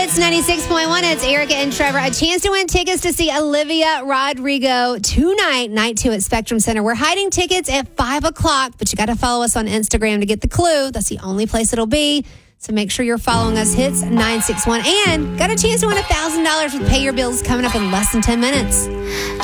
Hits 96.1. It's Erica and Trevor. A chance to win tickets to see Olivia Rodrigo tonight, night 2 at Spectrum Center. We're hiding tickets at 5 o'clock, but you got to follow us on Instagram to get the clue. That's the only place it'll be. So make sure you're following us. Hits 961. And got a chance to win $1,000 with Pay Your Bills coming up in less than 10 minutes.